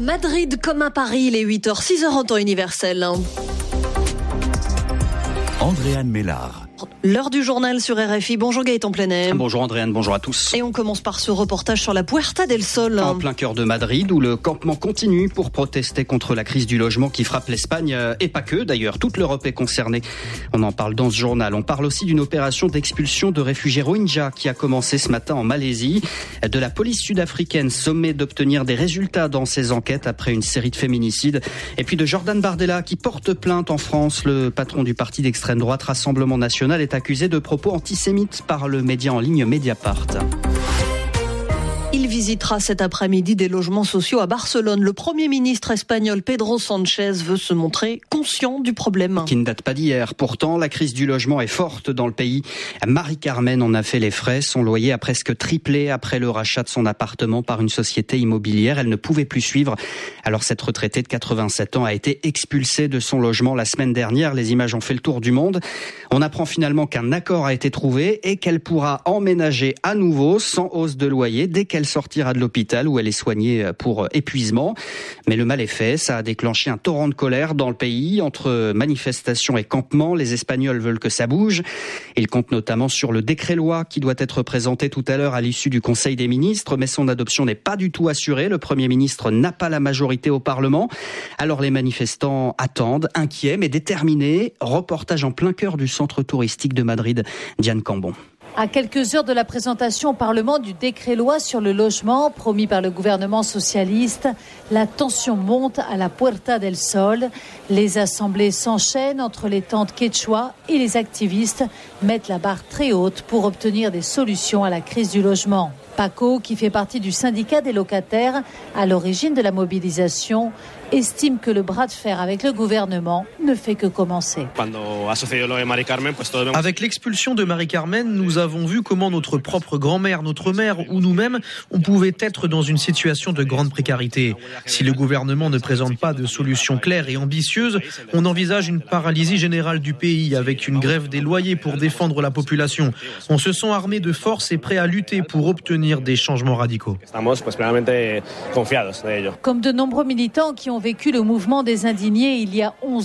Madrid comme à Paris, les 8h, 6h en temps universel. Andréane Mélard. L'heure du journal sur RFI. Bonjour Gaëtan Plenet. Bonjour Andréane, bonjour à tous. Et on commence par ce reportage sur la Puerta del Sol. En plein cœur de Madrid, où le campement continue pour protester contre la crise du logement qui frappe l'Espagne, et pas que d'ailleurs, toute l'Europe est concernée. On en parle dans ce journal. On parle aussi d'une opération d'expulsion de réfugiés Rohingyas qui a commencé ce matin en Malaisie. De la police sud-africaine sommée d'obtenir des résultats dans ses enquêtes après une série de féminicides. Et puis de Jordan Bardella qui porte plainte en France. Le patron du parti d'extrême droite Rassemblement National est accusé de propos antisémites par le média en ligne Mediapart. Il visitera cet après-midi des logements sociaux à Barcelone. Le Premier ministre espagnol Pedro Sánchez veut se montrer conscient du problème. Qui ne date pas d'hier. Pourtant, la crise du logement est forte dans le pays. Marie-Carmen en a fait les frais. Son loyer a presque triplé après le rachat de son appartement par une société immobilière. Elle ne pouvait plus suivre. Alors cette retraitée de 87 ans a été expulsée de son logement la semaine dernière. Les images ont fait le tour du monde. On apprend finalement qu'un accord a été trouvé et qu'elle pourra emménager à nouveau sans hausse de loyer dès qu'elle sortira de l'hôpital où elle est soignée pour épuisement. Mais le mal est fait, ça a déclenché un torrent de colère dans le pays. Entre manifestations et campements, les Espagnols veulent que ça bouge. Ils comptent notamment sur le décret-loi qui doit être présenté tout à l'heure à l'issue du Conseil des ministres, mais son adoption n'est pas du tout assurée. Le Premier ministre n'a pas la majorité au Parlement. Alors les manifestants attendent, inquiets mais déterminés. Reportage en plein cœur du centre touristique de Madrid, Diane Cambon. À quelques heures de la présentation au Parlement du décret-loi sur le logement promis par le gouvernement socialiste, la tension monte à la Puerta del Sol. Les assemblées s'enchaînent entre les tentes quechua et les activistes mettent la barre très haute pour obtenir des solutions à la crise du logement. Paco, qui fait partie du syndicat des locataires à l'origine de la mobilisation, estime que le bras de fer avec le gouvernement ne fait que commencer. Avec l'expulsion de Marie-Carmen, nous avons vu comment notre propre grand-mère, notre mère ou nous-mêmes, on pouvait être dans une situation de grande précarité. Si le gouvernement ne présente pas de solution claire et ambitieuse, on envisage une paralysie générale du pays avec une grève des loyers pour défendre la population. On se sent armé de force et prêt à lutter pour obtenir des changements radicaux. Comme de nombreux militants qui ont vécu le mouvement des indignés il y a 11